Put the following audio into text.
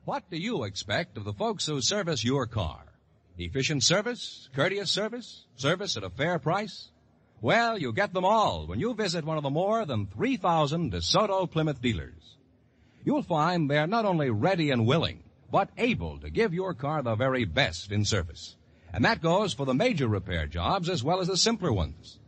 What do you expect of the folks who service your car? Efficient service? Courteous service? Service at a fair price? Well, you get them all when you visit one of the more than 3,000 DeSoto Plymouth dealers. You'll find they're not only ready and willing, but able to give your car the very best in service. And that goes for the major repair jobs as well as the simpler ones.